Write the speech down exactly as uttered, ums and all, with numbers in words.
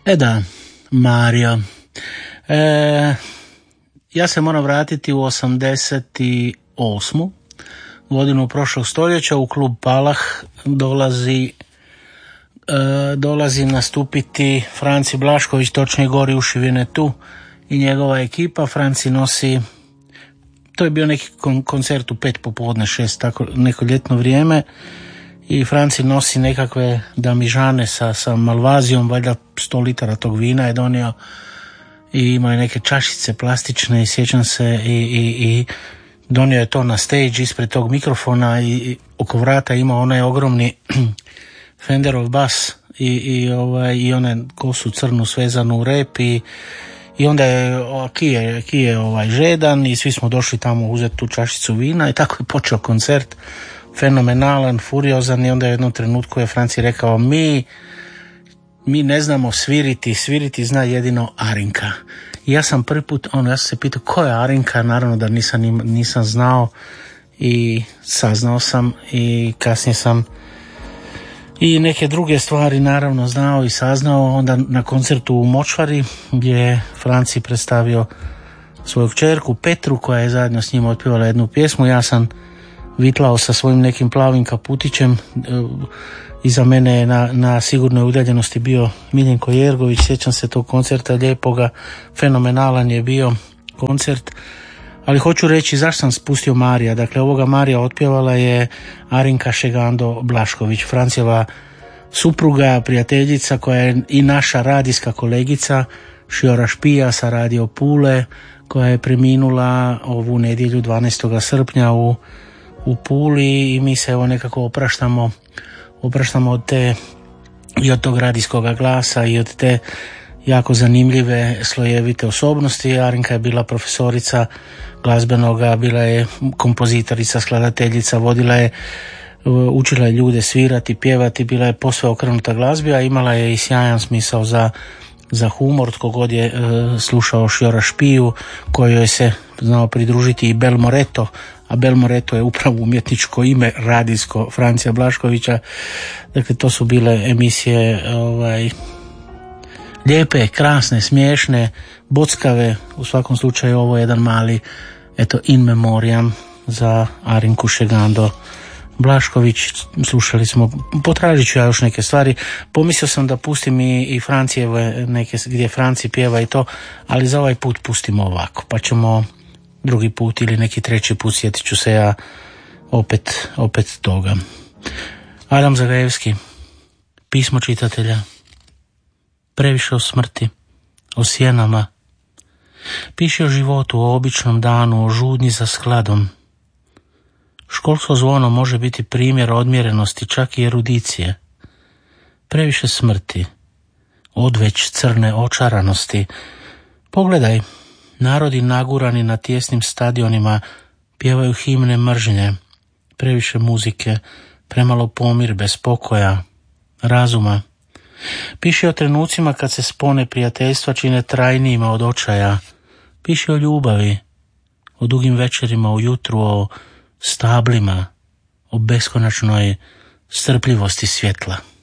E da, Mario. E, ja se moram vratiti u osamdeset osmu godinu prošlog stoljeća. U klub Palah dolazi e, dolazi nastupiti Franci Blašković, točnije Gori Ušivine tu i njegova ekipa. Franci nosi, to je bio neki kon- koncert u pet popodne, šest, tako neko ljetno vrijeme, i Franci nosi nekakve damižane sa, sa malvazijom, valjda sto litara tog vina je donio, i ima je neke čašice plastične i sjećam se i, i, i donio je to na stage ispred tog mikrofona i, i oko vrata ima onaj ogromni Fenderov bas i, i, ovaj, i one kosu crnu svezanu u rep i, i onda je kije, kije ovaj, žedan i svi smo došli tamo uzeti tu čašicu vina i tako je počeo koncert. Fenomenalan, furiozan, i onda u jednom trenutku je Franci rekao mi mi ne znamo sviriti, sviriti zna jedino Arinka. I ja sam prvi put, ono, ja sam se pitao ko je Arinka, naravno da nisam, nisam znao i saznao sam i kasnije sam i neke druge stvari naravno znao i saznao. Onda na koncertu u Močvari gdje je Franci predstavio svoju kćerku Petru koja je zajedno s njim otpjevala jednu pjesmu. Ja sam vitlao sa svojim nekim plavim kaputićem. Iza mene je na, na sigurnoj udaljenosti bio Miljenko Jergović. Sjećam se tog koncerta lijepoga, fenomenalan je bio koncert. Ali hoću reći zašto sam spustio Marija. Dakle, ovoga Marija otpjevala je Arinka Šegando Blašković, Francijeva supruga, prijateljica koja je i naša radijska kolegica, Šiora Špija sa Radio Pule, koja je preminula ovu nedjelju dvanaestog srpnja u, u Puli, i mi se evo nekako opraštamo opraštamo od te i od tog radijskog glasa i od te jako zanimljive slojevite osobnosti. Arinka je bila profesorica glazbenoga, bila je kompozitorica, skladateljica, vodila je, učila je ljude svirati, pjevati, bila je posve okrenuta glazbi, a imala je i sjajan smisao za, za humor. Tko god je e, slušao Šiora Špiju, kojoj se znao pridružiti i Bel Moreto, a Bel Moreto je upravo umjetničko ime radijsko Francija Blaškovića. Dakle, to su bile emisije ovaj, lijepe, krasne, smiješne, bockave. U svakom slučaju ovo je jedan mali, eto, in memoriam za Arinku Šegando Blašković. Slušali smo, potražit ću ja još neke stvari. Pomislio sam da pustim i, i Francijeve neke, gdje Franci pjeva i to, ali za ovaj put pustimo ovako, pa ćemo drugi put ili neki treći put sjetit ću se ja opet, opet toga. Adam Zagajevski, pismo čitatelja. Previše o smrti, o sjenama. Piši o životu, o običnom danu, o žudnji za skladom. Školsko zvono može biti primjer odmjerenosti, čak i erudicije. Previše smrti, odveć crne očaranosti. Pogledaj, narodi nagurani na tijesnim stadionima pjevaju himne mržnje. Previše muzike, premalo pomirbe, spokoja, razuma. Piši o trenucima kad se spone prijateljstva čine trajnijima od očaja. Piši o ljubavi, o dugim večerima ujutru, o stablima, o beskonačnoj strpljivosti svjetla.